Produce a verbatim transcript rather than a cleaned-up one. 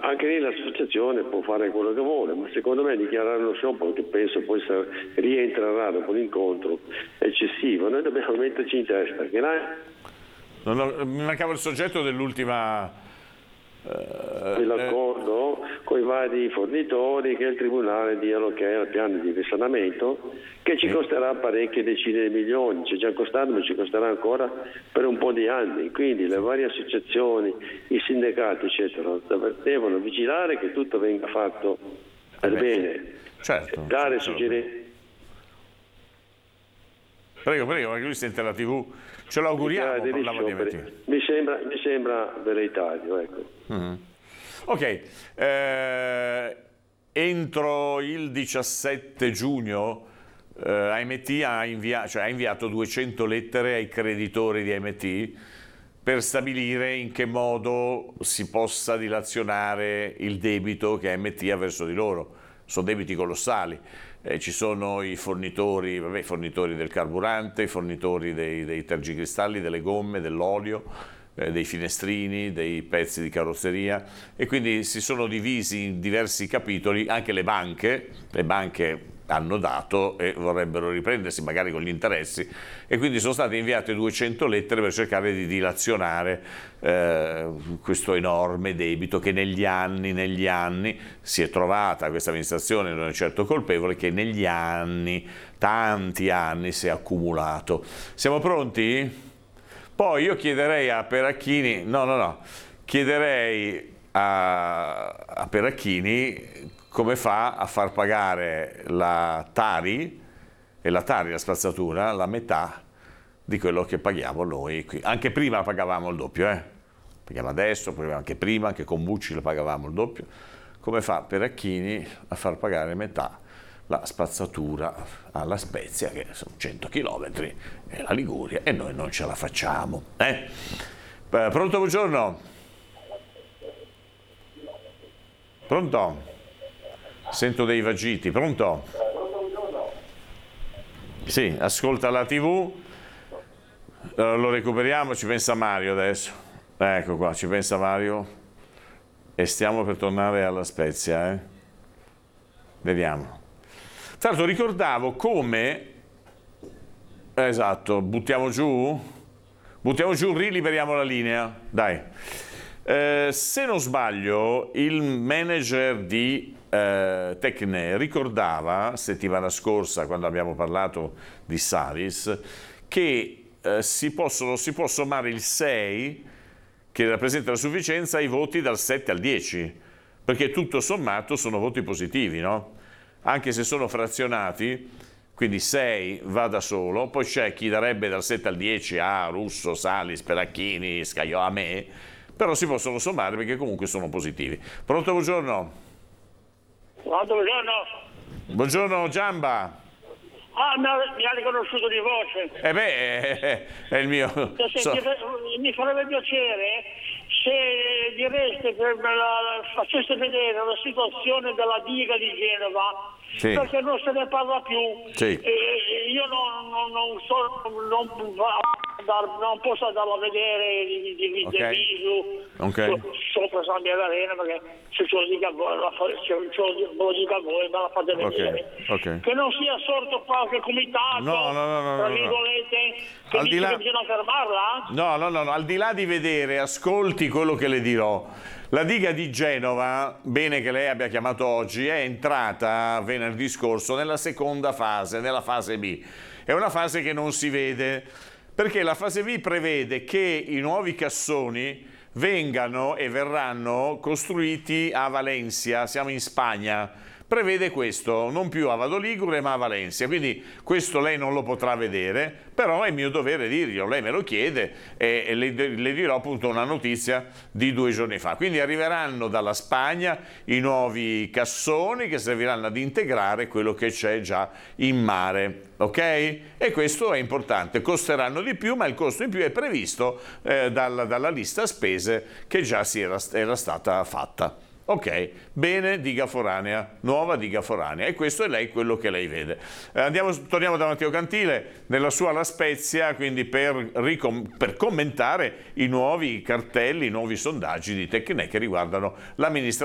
anche lì l'associazione può fare quello che vuole, ma secondo me dichiarare lo sciopero, che penso poi rientrerà dopo l'incontro, eccessivo. Noi dobbiamo metterci in testa che là... non ho, mi mancava il soggetto dell'ultima... Uh, l'accordo eh. con i vari fornitori, che il Tribunale dia l'ok al piano di risanamento, che ci costerà parecchie decine di milioni, ci è già costato ma ci costerà ancora per un po' di anni, quindi le varie associazioni, i sindacati eccetera devono vigilare che tutto venga fatto per eh bene, certo, dare certo. suggerimenti. Prego, prego, perché lui sente la tivù, ce lo auguriamo. Mi sembra, mi sembra velleitario, ecco. Mm-hmm. Ok, eh, entro il diciassette giugno eh, A M T ha, invia- cioè, ha inviato duecento lettere ai creditori di A M T per stabilire in che modo si possa dilazionare il debito che A M T ha verso di loro. Sono debiti colossali. Eh, ci sono i fornitori, vabbè, i fornitori del carburante, i fornitori dei, dei tergicristalli, delle gomme, dell'olio, eh, dei finestrini, dei pezzi di carrozzeria, e quindi si sono divisi in diversi capitoli. Anche le banche, le banche hanno dato e vorrebbero riprendersi magari con gli interessi, e quindi sono state inviate duecento lettere per cercare di dilazionare eh, questo enorme debito che negli anni, negli anni si è trovata, questa amministrazione non è certo colpevole, che negli anni, tanti anni, si è accumulato. Siamo pronti? Poi io chiederei a Peracchini, no no no, chiederei a, a Peracchini come fa a far pagare la Tari, e la Tari, la spazzatura, la metà di quello che paghiamo noi qui. Anche prima pagavamo il doppio, eh? Paghiamo adesso, anche prima, anche con Bucci lo pagavamo il doppio. Come fa Peracchini a far pagare metà la spazzatura alla Spezia, che sono cento chilometri, e la Liguria, e noi non ce la facciamo, eh? Pronto, buongiorno? Pronto? Sento dei vagiti, pronto? Sì, ascolta la tivù, lo recuperiamo, ci pensa Mario adesso. Ecco qua, ci pensa Mario, e stiamo per tornare alla Spezia, eh? Vediamo. Tra l'altro ricordavo come, esatto, buttiamo giù, buttiamo giù, riliberiamo la linea, dai. Eh, se non sbaglio, il manager di eh, Tecne ricordava settimana scorsa, quando abbiamo parlato di Salis, che eh, si, possono, si può sommare il sei, che rappresenta la sufficienza, ai voti dal sette al dieci, perché tutto sommato sono voti positivi, no? Anche se sono frazionati, quindi sei va da solo, poi c'è chi darebbe dal sette al dieci a Russo, Salis, Peracchini, Scaio, a me, però si possono sommare perché comunque sono positivi. Pronto, buongiorno? Pronto, buongiorno? Buongiorno, Giamba. Ah, mi ha, mi ha riconosciuto di voce. Eh beh, è, è il mio... Senti, so... Mi farebbe piacere se direste, per la, faceste vedere la situazione della diga di Genova, sì, perché non se ne parla più. Sì. E io non, non, non so, non, non posso andarla a vedere di, di, okay. di viso, okay. sopra San Arena, perché se ce lo dica a voi, se lo dica a voi, me la fate vedere. Okay. Okay. Che non sia sorto qualche comitato, no, no, no, no, tra no, virgolette, che al dice di là... che bisogna fermarla? No, no, no, no, al di là di vedere, ascolti quello che le dirò. La diga di Genova, bene che lei abbia chiamato oggi, è entrata venerdì scorso nella seconda fase, nella fase B. È una fase che non si vede, perché la fase B prevede che i nuovi cassoni vengano e verranno costruiti a Valencia, siamo in Spagna. Prevede questo, non più a Vado Ligure ma a Valencia, quindi questo lei non lo potrà vedere, però è mio dovere dirglielo, lei me lo chiede e le, le dirò appunto una notizia di due giorni fa. Quindi arriveranno dalla Spagna i nuovi cassoni che serviranno ad integrare quello che c'è già in mare, ok? E questo è importante, costeranno di più, ma il costo in più è previsto eh, dalla, dalla lista spese che già si era, era stata fatta. Ok, bene, diga foranea, nuova diga foranea, e questo è lei quello che lei vede. Eh, andiamo, torniamo da Matteo Cantile nella sua La Spezia, quindi per, ricom- per commentare i nuovi cartelli, i nuovi sondaggi di Tecne che riguardano l'amministrazione